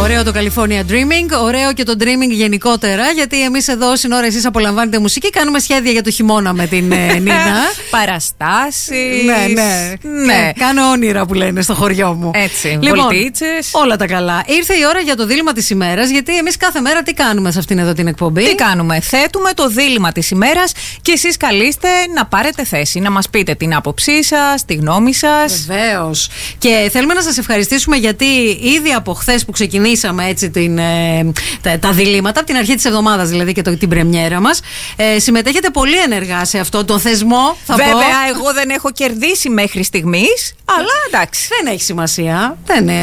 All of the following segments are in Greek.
Ωραίο το California Dreaming, ωραίο και το Dreaming γενικότερα, γιατί εμείς εδώ όσοι ώρα εσείς απολαμβάνετε μουσική, κάνουμε σχέδια για το χειμώνα με την Νίνα. Παραστάσεις. Ναι. Κάνω όνειρα που λένε στο χωριό μου. Έτσι, βολτίτσες. Όλα τα καλά. Ήρθε η ώρα για το δίλημμα της ημέρας, γιατί εμείς κάθε μέρα τι κάνουμε σε αυτήν εδώ την εκπομπή? Τι κάνουμε? Θέτουμε το δίλημμα της ημέρας και εσείς καλείστε να πάρετε θέση, να μας πείτε την άποψή σας, τη γνώμη σας. Βεβαίως. Και θέλουμε να σας ευχαριστήσουμε γιατί ήδη από χθες που ξεκινήσαμε έτσι τα διλήμματα, από την αρχή της εβδομάδας δηλαδή και την πρεμιέρα μας, συμμετέχετε πολύ ενεργά σε αυτό το θεσμό. Βέβαια, εγώ δεν έχω κερδίσει μέχρι στιγμής, αλλά εντάξει. Δεν έχει σημασία.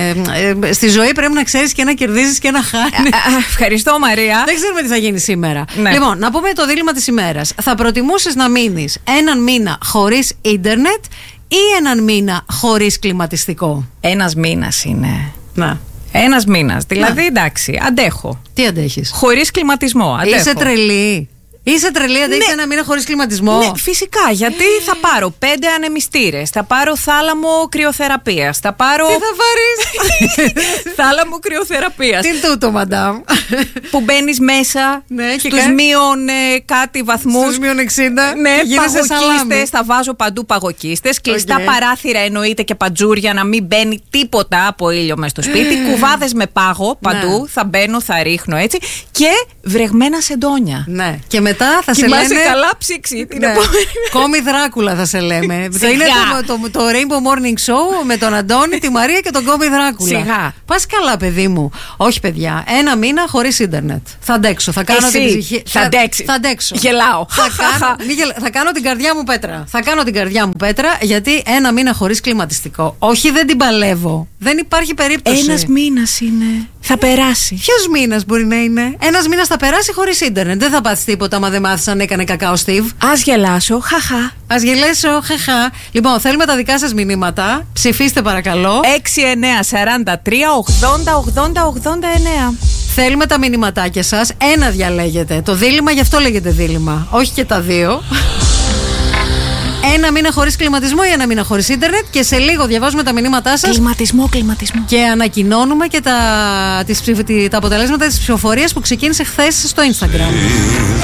Στη ζωή πρέπει να ξέρεις και να κερδίζεις και να χάνεις. Ευχαριστώ, Μαρία. Δεν ξέρουμε τι θα γίνει σήμερα. Ναι. Λοιπόν, να πούμε το δίλημμα της ημέρας. Θα προτιμούσες να μείνεις έναν μήνα χωρίς ίντερνετ ή έναν μήνα χωρίς κλιματιστικό? Ένας μήνας είναι. Να. Ένας μήνας. Δηλαδή, εντάξει, αντέχω. Τι αντέχεις? Χωρίς κλιματισμό. Αντέχω. Είσαι τρελή. Είσαι τρελή, αντέχεις ένα μήνα χωρίς κλιματισμό? Ναι, φυσικά. Γιατί θα πάρω 5 ανεμιστήρες, θα πάρω θάλαμο κρυοθεραπείας, θα πάρω. Τι θα πάρεις? Θάλαμο κρυοθεραπείας. Τι είναι τούτο, μαντάμ? Που μπαίνεις μέσα στους μείον κάτι βαθμούς. Στους μείον 60. Ναι, παγοκίστες. Θα βάζω παντού παγοκίστες. Κλειστά παράθυρα εννοείται και παντζούρια, να μην μπαίνει τίποτα από ήλιο μες στο σπίτι. Κουβάδες με πάγο παντού. Θα μπαίνω, θα ρίχνω έτσι. Και βρεγμένα σεντόνια. Ναι. Και μετά θα σε λένε. Καλά ψήξη. Κόμι Δράκουλα θα σε λέμε. Θα είναι το Rainbow Morning Show με τον Αντώνη, τη Μαρία και τον Κόμι Δράκουλα. Σιγά. Πας καλά, παιδί μου. Όχι, παιδιά. ένα μήνα χωρίς ίντερνετ. Θα αντέξω. Θα κάνω την ψυχή. Θα αντέξω. Γελάω. Θα κάνω την καρδιά μου πέτρα. Θα κάνω την καρδιά μου πέτρα, γιατί ένα μήνα χωρίς κλιματιστικό. Όχι, δεν την παλεύω. Δεν υπάρχει περίπτωση. Ένας μήνας είναι. Θα περάσει. Ποιος μήνας μπορεί να είναι? Ένας μήνας θα περάσει χωρίς ίντερνετ. Δεν θα πάθεις τίποτα άμα δεν μάθεις αν έκανε κακά ο Στίβ. Ας γελάσω. Χαχά. Ας γελάσω. Χαχά. Λοιπόν, θέλουμε τα δικά σας μηνύματα. Ψηφίστε παρακαλώ. 6-9-43-80-80-89. Θέλουμε τα μηνυματάκια σας. Ένα διαλέγετε. Το δίλημμα γι' αυτό λέγεται δίλημμα. Όχι και τα δύο. Ένα μήνα χωρίς κλιματισμό ή ένα μήνα χωρίς ίντερνετ. Και σε λίγο διαβάζουμε τα μηνύματά σας. Κλιματισμό. Και ανακοινώνουμε και τα αποτελέσματα της ψηφοφορίας που ξεκίνησε χθες στο Instagram.